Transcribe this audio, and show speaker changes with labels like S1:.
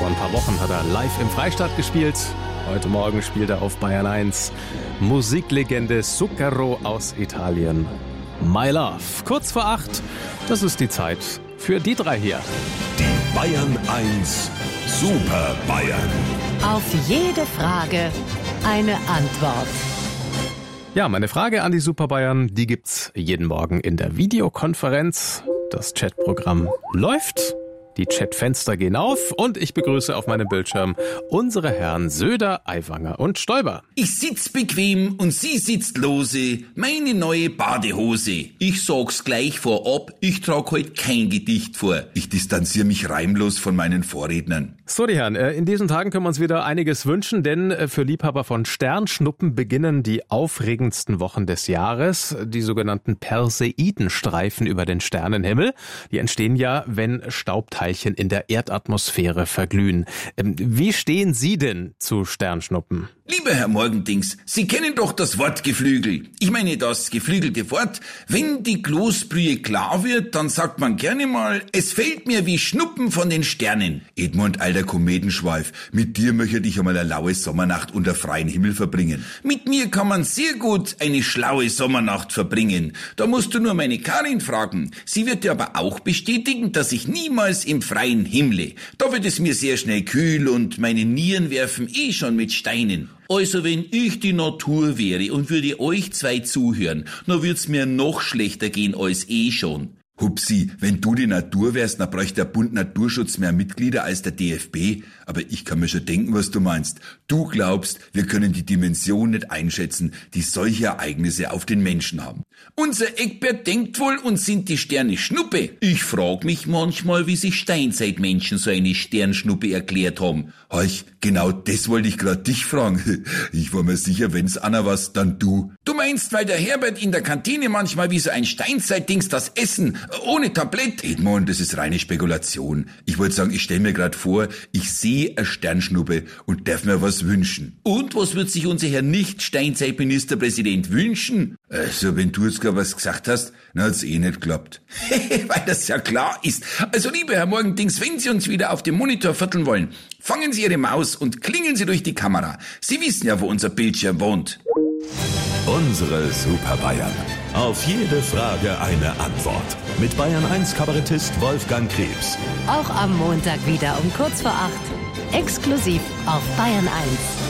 S1: ein paar Wochen hat er live im Freistaat gespielt. Heute Morgen spielt er auf Bayern 1. Musiklegende Zucchero aus Italien. My Love. Kurz vor 8. Das ist die Zeit für die drei hier.
S2: Die Bayern 1 Super Bayern.
S3: Auf jede Frage eine Antwort.
S1: Ja, meine Frage an die Super Bayern, die gibt's jeden Morgen in der Videokonferenz. Das Chatprogramm läuft. Die Chatfenster gehen auf und ich begrüße auf meinem Bildschirm unsere Herren Söder, Aiwanger und Stoiber.
S4: Ich sitz bequem und sie sitzt lose, meine neue Badehose. Ich sag's gleich vorab, ich trag heute kein Gedicht vor. Ich distanziere mich reimlos von meinen Vorrednern.
S1: So, die Herren, in diesen Tagen können wir uns wieder einiges wünschen, denn für Liebhaber von Sternschnuppen beginnen die aufregendsten Wochen des Jahres, die sogenannten Perseidenstreifen über den Sternenhimmel. Die entstehen ja, wenn Staubteilchen in der Erdatmosphäre verglühen. Wie stehen Sie denn zu Sternschnuppen?
S4: Lieber Herr Morgendings, Sie kennen doch das Wort Geflügel. Ich meine das geflügelte Wort. Wenn die Kloßbrühe klar wird, dann sagt man gerne mal, es fällt mir wie Schnuppen von den Sternen. Edmund, alter Kometenschweif, mit dir möchte ich einmal eine laue Sommernacht unter freiem Himmel verbringen. Mit mir kann man sehr gut eine schlaue Sommernacht verbringen. Da musst du nur meine Karin fragen. Sie wird dir aber auch bestätigen, dass ich niemals im freien himmle. Da wird es mir sehr schnell kühl und meine Nieren werfen schon mit Steinen. Also wenn ich die Natur wäre und würde euch zwei zuhören, dann würd's mir noch schlechter gehen als schon.
S5: Hupsi, wenn du die Natur wärst, dann bräuchte der Bund Naturschutz mehr Mitglieder als der DFB. Aber ich kann mir schon denken, was du meinst. Du glaubst, wir können die Dimension nicht einschätzen, die solche Ereignisse auf den Menschen haben.
S4: Unser Eckbert denkt wohl, uns sind die Sterne Schnuppe. Ich frag mich manchmal, wie sich Steinzeitmenschen so eine Sternschnuppe erklärt haben.
S5: Horch, genau das wollte ich gerade dich fragen. Ich war mir sicher, wenn's einer was, dann du.
S4: Du meinst, weil der Herbert in der Kantine manchmal wie so ein Steinzeitdings das Essen ohne Tablett?
S5: Edmund, das ist reine Spekulation. Ich wollte sagen, ich stell mir gerade vor, ich sehe eine Sternschnuppe und darf mir was wünschen.
S4: Und was wird sich unser Herr Nicht-Steinzeit-Ministerpräsident wünschen?
S5: Also, wenn du jetzt gerade was gesagt hast, dann hat's nicht geklappt.
S4: Weil das ja klar ist. Also, lieber Herr Morgendings, wenn Sie uns wieder auf dem Monitor vierteln wollen, fangen Sie Ihre Maus und klingeln Sie durch die Kamera. Sie wissen ja, wo unser Bildschirm wohnt.
S2: Unsere Super Bayern. Auf jede Frage eine Antwort. Mit Bayern 1 Kabarettist Wolfgang Krebs.
S3: Auch am Montag wieder um kurz vor 8. Exklusiv auf Bayern 1.